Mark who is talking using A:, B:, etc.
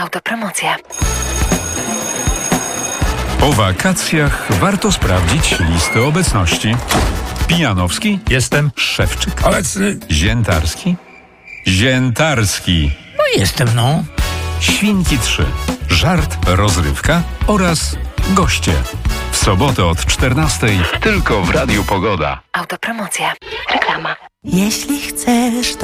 A: Autopromocja.
B: Po wakacjach warto sprawdzić listę obecności. Pijanowski?
C: Jestem.
B: Szewczyk?
C: Obecny.
B: Ziętarski? Ziętarski.
C: No jestem, no.
B: Świnki 3. Żart, rozrywka oraz goście. W sobotę od 14:00 tylko w Radiu Pogoda.
A: Autopromocja. Reklama.
D: Jeśli chcesz,